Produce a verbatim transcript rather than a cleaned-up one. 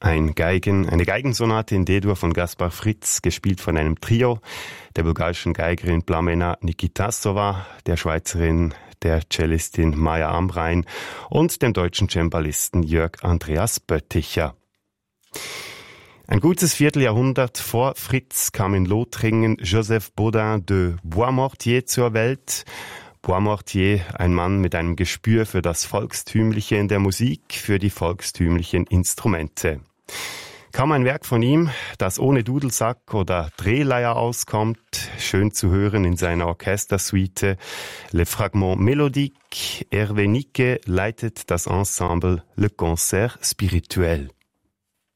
Ein Geigen, eine Geigensonate in D-Dur von Gaspar Fritz, gespielt von einem Trio, der bulgarischen Geigerin Plamena Nikitasova, der Schweizerin, der Cellistin Maja Amrein und dem deutschen Cembalisten Jörg Andreas Bötticher. Ein gutes Vierteljahrhundert vor Fritz kam in Lothringen Joseph Baudin de Boismortier zur Welt. Boismortier, ein Mann mit einem Gespür für das Volkstümliche in der Musik, für die volkstümlichen Instrumente. Kaum ein Werk von ihm, das ohne Dudelsack oder Drehleier auskommt, schön zu hören in seiner Orchestersuite. Le Fragment Mélodique, Hervé Niquet leitet das Ensemble Le Concert Spirituel.